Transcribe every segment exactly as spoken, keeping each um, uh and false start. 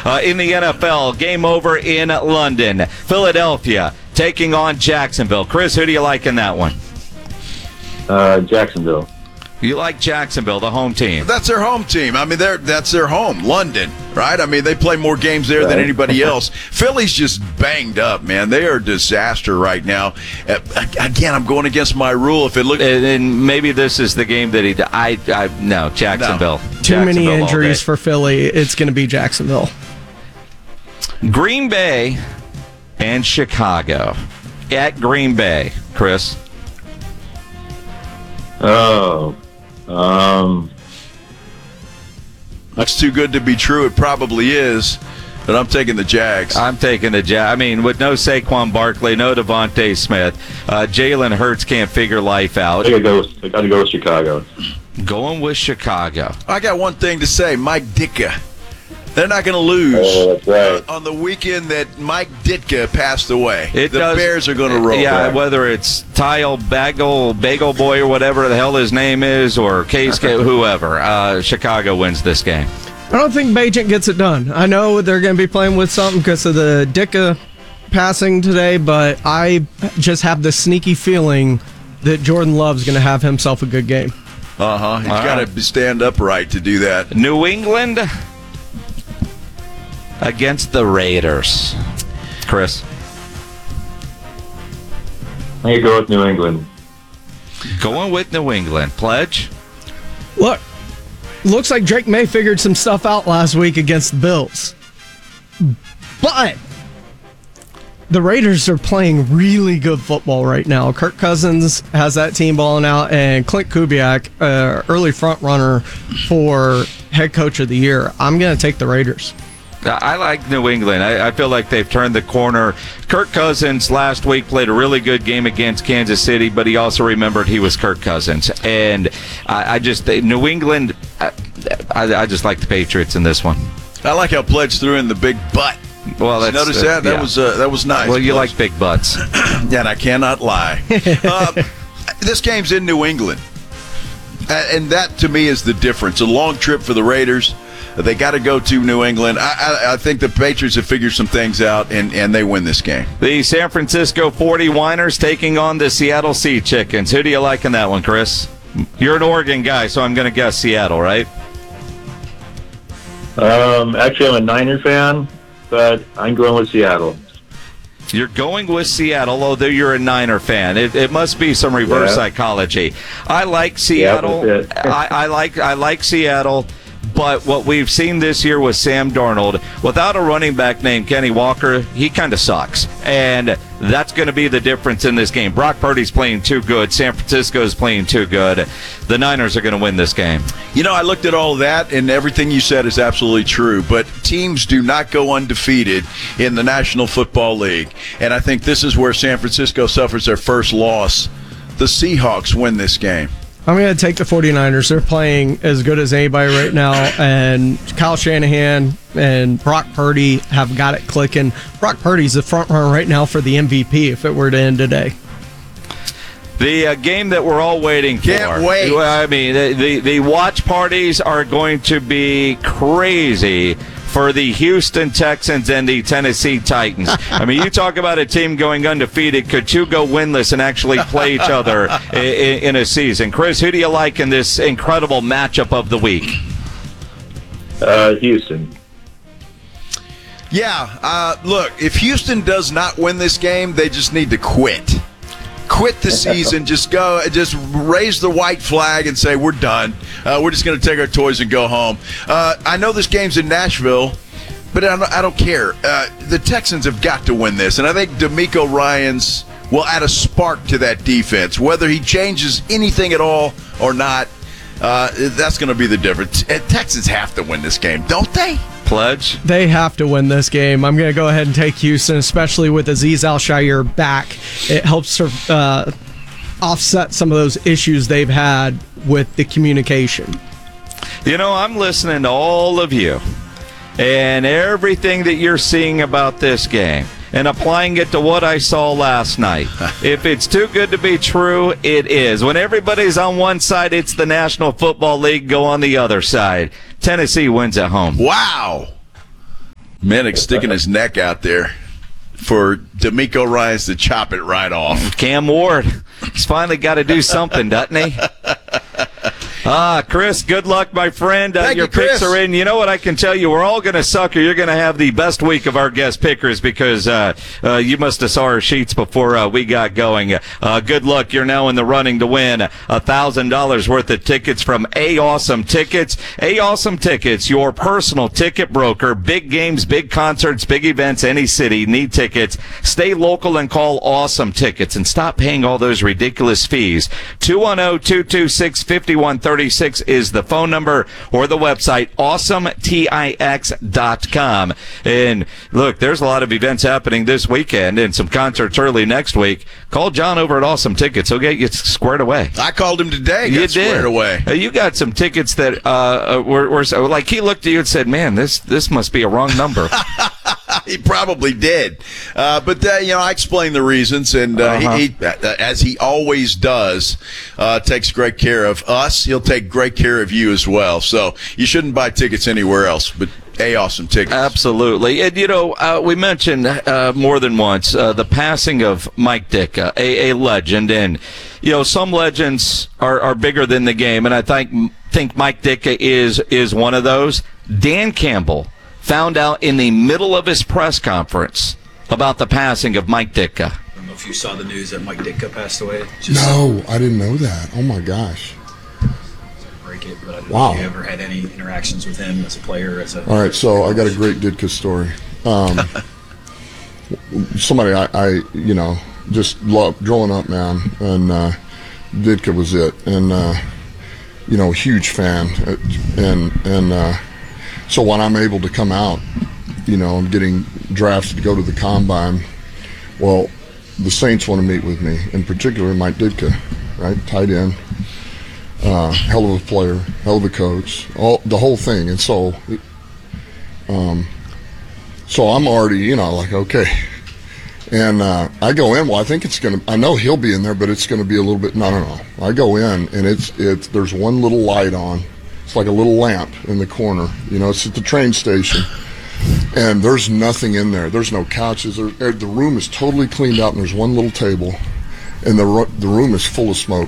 Uh, in the N F L, game over in London. Philadelphia taking on Jacksonville. Chris, who do you like in that one? Uh, Jacksonville. You like Jacksonville, the home team. That's their home team. I mean, they're that's their home, London, right? I mean, they play more games there right. than anybody else. Philly's just banged up, man. They are a disaster right now. Uh, again, I'm going against my rule. If it looks, and, and maybe this is the game that he. I, I no Jacksonville. No. Too Jacksonville many injuries for Philly. It's going to be Jacksonville. Green Bay and Chicago at Green Bay. Chris. Oh. Um, that's too good to be true. It probably is, but I'm taking the Jags. I'm taking the Jags. I mean, with no Saquon Barkley, no Devontae Smith, uh, Jalen Hurts can't figure life out. I gotta go. I gotta go with Chicago. Going with Chicago. I got one thing to say. Mike Ditka. They're not going to lose oh, that's right. uh, on the weekend that Mike Ditka passed away. It the does, Bears are going to roll. Yeah, back. Whether it's Tile Bagel, Bagel Boy, or whatever the hell his name is, or Case, whoever, uh, Chicago wins this game. I don't think Bajent gets it done. I know they're going to be playing with something because of the Ditka passing today, but I just have this sneaky feeling that Jordan Love's going to have himself a good game. Uh-huh. He's got to right. stand upright to do that. New England against the Raiders. Chris? I think go with New England. Going with New England. Pledge? Look, looks like Drake May figured some stuff out last week against the Bills. But the Raiders are playing really good football right now. Kirk Cousins has that team balling out, and Clint Kubiak, uh, early front runner for head coach of the year. I'm going to take the Raiders. I like New England. I, I feel like they've turned the corner. Kirk Cousins last week played a really good game against Kansas City, but he also remembered he was Kirk Cousins. And I, I just, New England, I, I, I just like the Patriots in this one. I like how Pledge threw in the big butt. Well, that's, notice uh, that? That yeah. was uh, that was nice. Well, you Pledge. like big butts. Yeah, and I cannot lie. uh, this game's in New England. And that, to me, is the difference. A long trip for the Raiders. They got to go to New England. I, I, I think the Patriots have figured some things out, and, and they win this game. The San Francisco forty-winers taking on the Seattle Sea Chickens. Who do you like in that one, Chris? You're an Oregon guy, so I'm going to guess Seattle, right? Um, actually, I'm a Niner fan, but I'm going with Seattle. You're going with Seattle, although you're a Niner fan. It, it must be some reverse yeah. psychology. I like Seattle. Yeah, I, I like I like Seattle. But what we've seen this year with Sam Darnold, without a running back named Kenny Walker, he kind of sucks. And that's going to be the difference in this game. Brock Purdy's playing too good. San Francisco's playing too good. The Niners are going to win this game. You know, I looked at all of that, and everything you said is absolutely true. But teams do not go undefeated in the National Football League. And I think this is where San Francisco suffers their first loss. The Seahawks win this game. I'm going to take the forty-niners. They're playing as good as anybody right now, and Kyle Shanahan and Brock Purdy have got it clicking. Brock Purdy's the front runner right now for the M V P if it were to end today. The uh, game that we're all waiting for. Can't wait. I mean, the, the, the watch parties are going to be crazy for the Houston Texans and the Tennessee Titans. I mean, you talk about a team going undefeated. Could two go winless and actually play each other in, in a season? Chris, who do you like in this incredible matchup of the week? Uh, Houston. Yeah, uh, look, if Houston does not win this game, they just need to quit. Quit the season. Just go. Just raise the white flag and say we're done. Uh, we're just going to take our toys and go home. Uh, I know this game's in Nashville, but I don't, I don't care. Uh, the Texans have got to win this, and I think D'Amico Ryans will add a spark to that defense. Whether he changes anything at all or not, uh, that's going to be the difference. Texans have to win this game, don't they? Pledge? They have to win this game. I'm going to go ahead and take Houston, especially with Azeez Al-Shaair back. It helps uh, offset some of those issues they've had with the communication. You know, I'm listening to all of you and everything that you're seeing about this game and applying it to what I saw last night. If it's too good to be true, it is. When everybody's on one side, it's the National Football League. Go on the other side. Tennessee wins at home. Wow. Minnick sticking his neck out there for D'Amico Ryans to chop it right off. Cam Ward, he's finally got to do something, doesn't he? Ah, Chris, good luck, my friend. Uh, Thank your you, Chris. picks are in. You know what I can tell you? We're all going to suck, or you're going to have the best week of our guest pickers because uh, uh, you must have saw our sheets before uh, we got going. Uh, good luck. You're now in the running to win one thousand dollars worth of tickets from A Awesome Tickets. A Awesome Tickets, your personal ticket broker. Big games, big concerts, big events, any city. Need tickets. Stay local and call Awesome Tickets and stop paying all those ridiculous fees. two one zero, two two six, five one three six is the phone number or the website, awesome tix dot com. And look, there's a lot of events happening this weekend and some concerts early next week. Call John over at Awesome Tickets. He'll get you squared away. I called him today. You Got did. squared away. Uh, you got some tickets that uh, were, were like he looked at you and said, "Man, this this must be a wrong number." He probably did, uh, but uh, you know I explained the reasons, and uh, Uh-huh. he, he, uh, as he always does, uh, takes great care of us. He'll take great care of you as well. So you shouldn't buy tickets anywhere else, but A Awesome Tickets. Absolutely. And, you know, uh, we mentioned uh, more than once uh, the passing of Mike Ditka, a, a legend. And, you know, some legends are, are bigger than the game, and I think think Mike Ditka is is one of those. Dan Campbell found out in the middle of his press conference about the passing of Mike Ditka. I don't know if you saw the news that Mike Ditka passed away. Just No, I didn't know that. Oh my gosh. break it, but I don't Wow. know if you ever had any interactions with him as a player, as a. All right, so I got a great Ditka story. Um, somebody I, I, you know, just loved growing up, man, and uh, Ditka was it, and uh, you know, huge fan, and and uh, so when I'm able to come out, you know, I'm getting drafted to go to the combine. Well, the Saints want to meet with me, in particular Mike Ditka, right, tight end. Uh, hell of a player, hell of a coach, all the whole thing, and so, um, so I'm already, you know, like okay, and uh, I go in. Well, I think it's gonna. I know he'll be in there, but it's gonna be a little bit. No, no, no. I go in, and it's it's there's one little light on. It's like a little lamp in the corner. You know, it's at the train station, and there's nothing in there. There's no couches. There, the room is totally cleaned out, and there's one little table, and the ro- the room is full of smoke.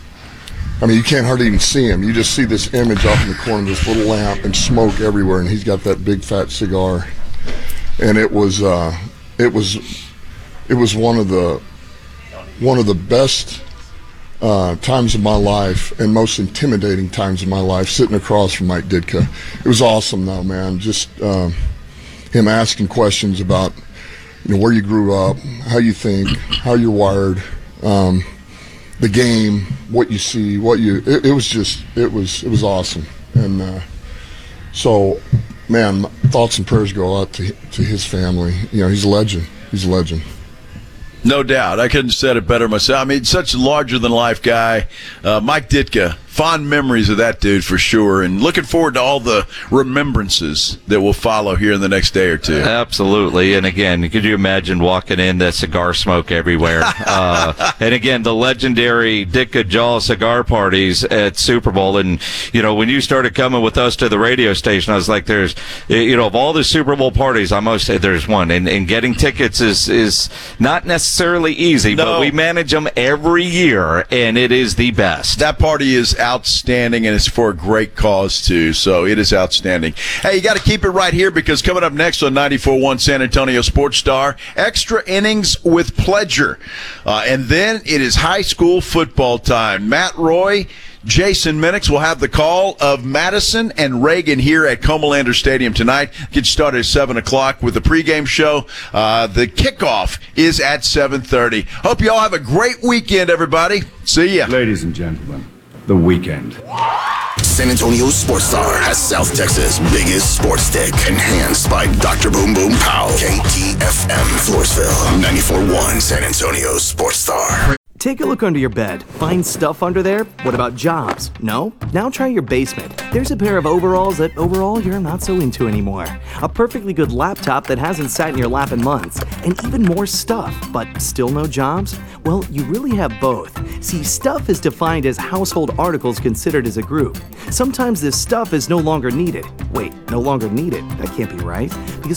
I mean, you can't hardly even see him. You just see this image off in the corner, this little lamp and smoke everywhere, and he's got that big fat cigar. And it was, uh, it was, it was one of the, one of the best uh, times of my life and most intimidating times of my life, sitting across from Mike Ditka. It was awesome, though, man. Just uh, him asking questions about, you know, where you grew up, how you think, how you're wired. Um, the game, what you see, what you, it, it was just, it was, it was awesome. And uh, so, man, thoughts and prayers go out to to his family. You know, he's a legend. He's a legend. No doubt. I couldn't have said it better myself. I mean, such a larger-than-life guy. Uh, Mike Ditka, fond memories of that dude for sure, and looking forward to all the remembrances that will follow here in the next day or two. Absolutely. And again, could you imagine walking in, that cigar smoke everywhere? uh, and again, the legendary Ditka Jaw cigar parties at Super Bowl. And, you know, when you started coming with us to the radio station, I was like, there's, you know, of all the Super Bowl parties, I must say there's one. And, and getting tickets is, is not necessarily easy, No. but we manage them every year, and it is the best. That party is outstanding, and it's for a great cause, too. So it is outstanding. Hey, you got to keep it right here because coming up next on ninety-four point one San Antonio Sports Star, extra innings with Pledger. Uh, and then it is high school football time. Matt Roy, Jason Minix will have the call of Madison and Reagan here at Comalander Stadium tonight. Get started at seven o'clock with the pregame show. Uh, the kickoff is at seven thirty. Hope you all have a great weekend, everybody. See ya. Ladies and gentlemen, the weekend. San Antonio Sports Star has South Texas' biggest sports stick, enhanced by Doctor Boom Boom Pow. K T F M, Floresville, ninety-four point one San Antonio Sports Star. Take a look under your bed. Find stuff under there? What about jobs? No? Now try your basement. There's a pair of overalls that overall you're not so into anymore. A perfectly good laptop that hasn't sat in your lap in months. And even more stuff, but still no jobs? Well, you really have both. See, stuff is defined as household articles considered as a group. Sometimes this stuff is no longer needed. Wait, no longer needed? That can't be right. Because